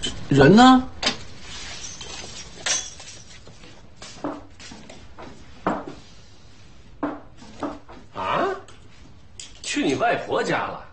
人呢？ 啊？去你外婆家了？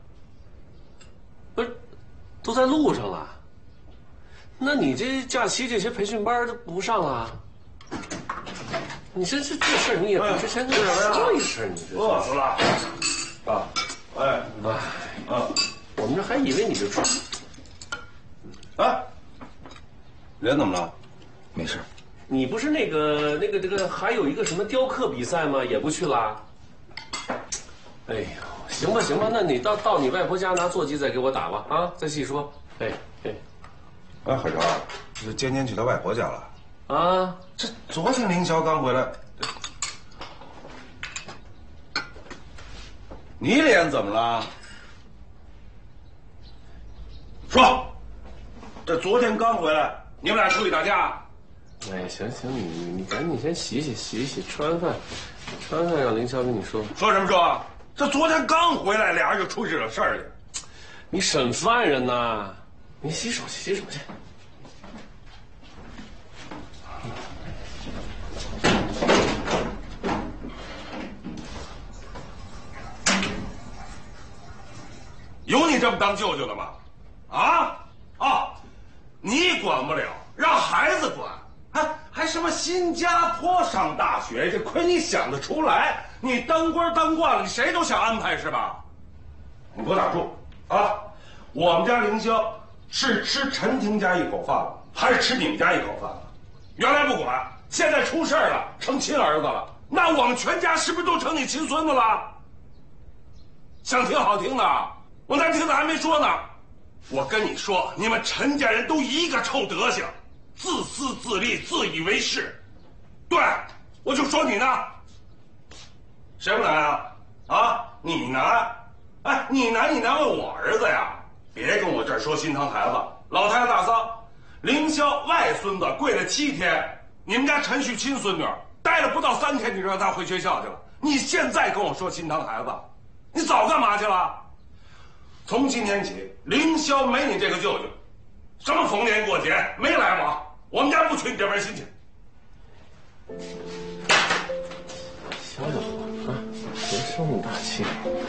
不是，都在路上了。那你这假期这些培训班都不上了？你这事儿你也不之前跟我说一声，你这饿死了啊！哎， 我们这还以为你这出。 哎，脸怎么了？ 没事。 你不是那个还有一个什么雕刻比赛吗？也不去啦？哎呦，行吧，那你到你外婆家拿座机再给我打吧啊，再细说。哎， 海潮，这今天去他外婆家了。 啊， 这昨天凌霄刚回来，你脸怎么了？说，这昨天刚回来，你们俩出去打架？ 哎，行，你赶紧先洗洗，吃完饭让凌霄跟你说。 说什么说？这昨天刚回来，俩人就出去惹事儿去。 你审犯人呐，你洗手去。 有你这么当舅舅的吗？你管不了，让孩子管，还什么新加坡上大学？这亏你想得出来！你当官当惯了，你谁都想安排是吧？你给我打住啊！我们家凌霄是吃陈婷家一口饭了，还是吃你们家一口饭了？原来不管，现在出事了，成亲儿子了，那我们全家是不是都成你亲孙子了？想听好听的，我难听的还没说呢。我跟你说，你们陈家人都一个臭德行，自私自利，自以为是。对，我就说你呢，谁不难啊？你难？哎，你难为我儿子呀？别跟我这儿说心疼孩子，老太太大丧，凌霄外孙子跪了7天，你们家陈旭亲孙女待了不到3天，你就让他回学校去了。你现在跟我说心疼孩子，你早干嘛去了？从今天起，凌霄没你这个舅舅，什么逢年过节没来往，我们家不娶你这门亲戚。 小伙啊，别生那么大气。